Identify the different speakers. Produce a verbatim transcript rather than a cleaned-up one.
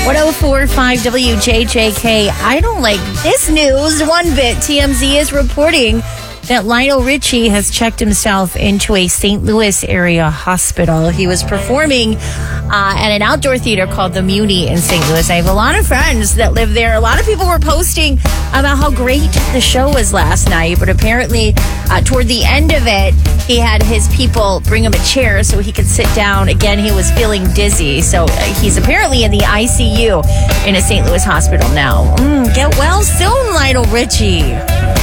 Speaker 1: one oh four point five W J J K. I don't like this news one bit. T M Z is reporting that Lionel Richie has checked himself into a Saint Louis area hospital. He was performing uh, at an outdoor theater called the Muni in Saint Louis. I have a lot of friends that live there. A lot of people were posting about how great the show was last night, but apparently uh, toward the end of it, he had his people bring him a chair so he could sit down. Again, he was feeling dizzy, so uh, he's apparently in the I C U in a Saint Louis hospital now. Mm, get well soon, Lionel Richie.